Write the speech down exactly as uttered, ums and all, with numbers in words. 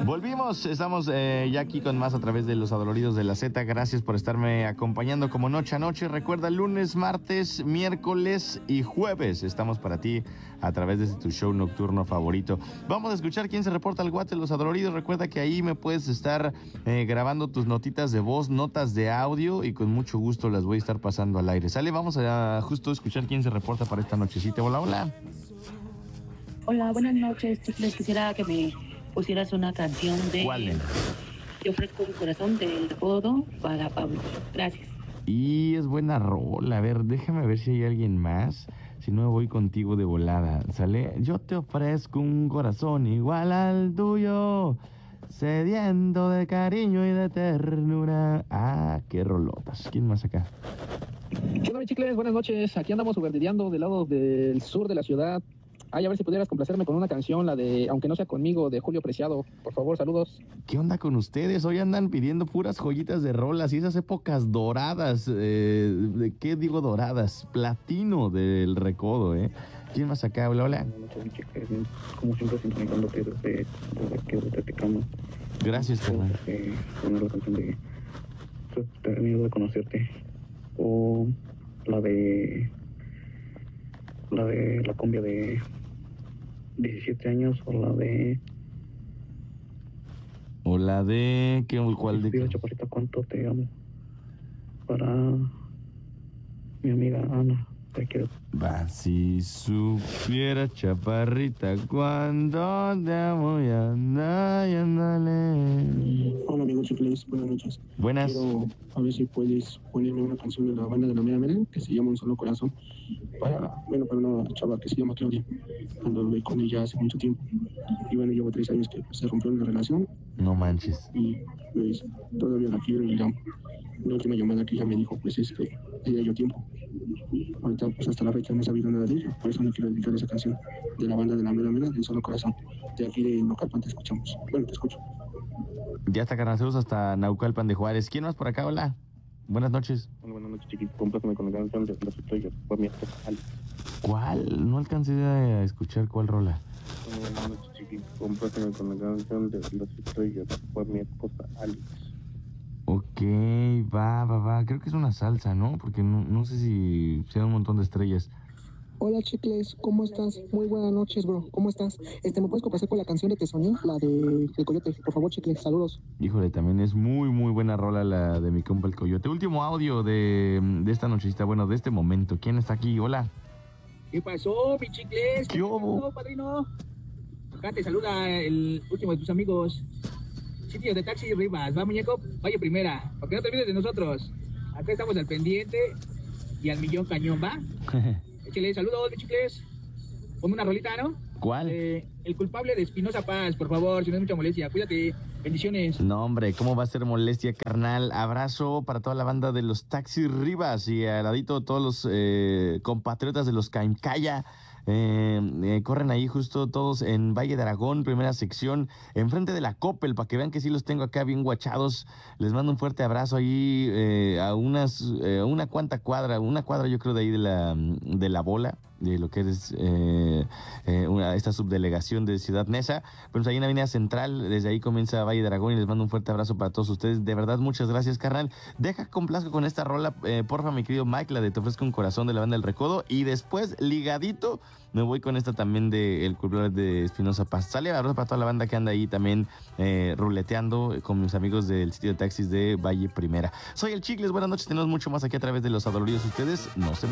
Volvimos, estamos eh, ya aquí con más a través de los adoloridos de la Z. Gracias por estarme acompañando como noche a noche. Recuerda, lunes, martes, miércoles y jueves estamos para ti a través de tu show nocturno favorito. Vamos a escuchar quién se reporta al WhatsApp de los adoloridos. Recuerda que ahí me puedes estar eh, grabando tus notitas de voz, notas de audio, y con mucho gusto las voy a estar pasando al aire. Sale, vamos a justo escuchar quién se reporta para esta nochecita. Hola, hola. Hola, buenas noches. Les quisiera que me pusieras una canción de... ¿Cuál? Yo ofrezco mi corazón del recodo para Pablo. Gracias. Y es buena rola. A ver, déjame ver si hay alguien más. Si no, voy contigo de volada. ¿Sale? Yo te ofrezco un corazón igual al tuyo, sediento de cariño y de ternura. Ah, qué rolotas. ¿Quién más acá? ¿Qué onda, mis chicles? Buenas noches. Aquí andamos uberdideando del lado del sur de la ciudad. Ay, a ver si pudieras complacerme con una canción, la de Aunque no sea conmigo, de Julio Preciado. Por favor, saludos. ¿Qué onda con ustedes? Hoy andan pidiendo puras joyitas de rolas y esas épocas doradas. Eh, ¿De qué digo doradas? Platino del recodo, ¿eh? ¿Quién más acá? Hola, hola. Como siempre, sintonizándote desde, desde aquí, desde Tecama. Gracias, carnal. Eh, poner la canción de Tener miedo de conocerte. O la de... La de la cumbia de diecisiete años, o la de... O la de... ¿qué, ¿Cuál de qué? Chaparrita, cuánto te amo. Para mi amiga Ana. Te quiero. Va, si supiera, chaparrita, cuando te amo, y anda, y ándale. Hola, amigo Chicles, buenas noches. Buenas. Quiero a ver si puedes ponerme una canción de la banda de la Mera Mera que se llama Un Solo Corazón. Para, bueno, para una chava que se llama Claudia. Anduve con ella hace mucho tiempo. Y bueno, llevo tres años que se rompió la relación. No manches. Y pues todavía la quiero, y la, la última llamada que ella me dijo, pues es que ella dio tiempo. Ahorita, pues hasta la fecha no he sabido nada de ella. Por eso no quiero dedicar esa canción de la banda de la Mera Mera, de Un Solo Corazón. De aquí de Naucalpan te escuchamos. Bueno, te escucho. Ya está, carnaceros, hasta Naucalpan de Juárez. ¿Quién más por acá? Hola. Buenas noches. Bueno, buenas noches, chiquito. Compláceme con la canción de Las Estrellas. Fue mi esposa Alex. ¿Cuál? No alcancé a escuchar cuál rola. Bueno, buenas noches, chiquito. Compláceme con la canción de Las Estrellas. Fue mi esposa Alex. Ok, va, va, va. Creo que es una salsa, ¿no? Porque no, no sé si sea un montón de estrellas. Hola, Chicles, ¿cómo estás? Muy buenas noches, bro. ¿Cómo estás? Este, ¿me puedes complacer con la canción de Te Soñé? La de El Coyote. Por favor, Chicles, saludos. Híjole, también es muy, muy buena rola la de mi compa el Coyote. Último audio de, de esta nochecita, bueno, de este momento. ¿Quién está aquí? Hola. ¿Qué pasó, mi Chicles? ¿Qué hubo? pasó, padrino? Acá te saluda el último de tus amigos. Sitio de Taxi Rivas, va, muñeco, vaya primera, para que no te olvides de nosotros. Acá estamos al pendiente y al millón cañón, ¿va? Échale saludos, mi Chicles. Ponme una rolita, ¿no? ¿Cuál? Eh, el culpable de Espinosa Paz, por favor, si no es mucha molestia. Cuídate, bendiciones. No, hombre, ¿cómo va a ser molestia, carnal? Abrazo para toda la banda de los Taxi Rivas y al ladito todos los eh, compatriotas de los Caimcaya. Eh, eh, corren ahí justo todos en Valle de Aragón, primera sección, enfrente de la Coppel, para que vean que sí los tengo acá bien guachados. Les mando un fuerte abrazo ahí eh, a unas eh, una cuanta cuadra, una cuadra yo creo de ahí de la, de la bola, de lo que es eh, eh, una, esta subdelegación de Ciudad Neza. Pues ahí en la Avenida Central, desde ahí comienza Valle de Aragón, y les mando un fuerte abrazo para todos ustedes. De verdad, muchas gracias, carnal. Deja complazco con esta rola, eh, porfa, mi querido Mike, la de Te Ofrezco un Corazón, de la banda del Recodo, y después, ligadito, me voy con esta también de El culpable de Espinosa Paz. Sale abrazo para toda la banda que anda ahí también eh, ruleteando con mis amigos del sitio de taxis de Valle Primera. Soy el Chicles, buenas noches, tenemos mucho más aquí a través de los adoloridos. Ustedes no se